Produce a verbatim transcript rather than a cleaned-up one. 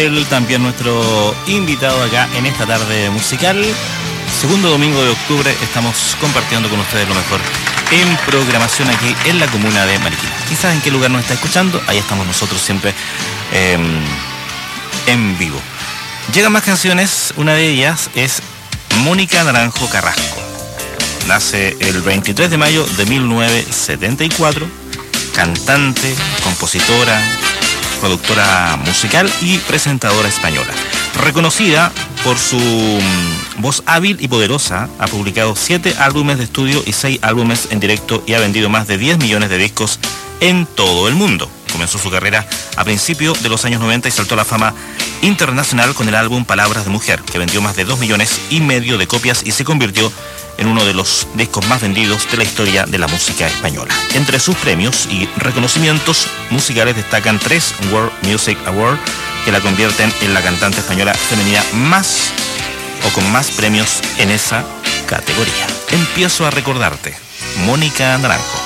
Él también nuestro invitado acá en esta tarde musical. Segundo domingo de octubre estamos compartiendo con ustedes lo mejor en programación aquí en la comuna de Mariquina. Quizás en qué lugar nos está escuchando, ahí estamos nosotros siempre eh, en vivo. Llegan más canciones, una de ellas es Mónica Naranjo Carrasco. Nace el veintitrés de mayo de mil novecientos setenta y cuatro, cantante, compositora, productora musical y presentadora española. Reconocida por su voz hábil y poderosa, ha publicado siete álbumes de estudio y seis álbumes en directo y ha vendido más de diez millones de discos en todo el mundo. Comenzó su carrera a principios de los años noventa y saltó a la fama internacional con el álbum Palabras de Mujer, que vendió más de dos millones y medio de copias y se convirtió en uno de los discos más vendidos de la historia de la música española. Entre sus premios y reconocimientos musicales destacan tres World Music Awards, que la convierten en la cantante española femenina más o con más premios en esa categoría. Empiezo a recordarte, Mónica Naranjo.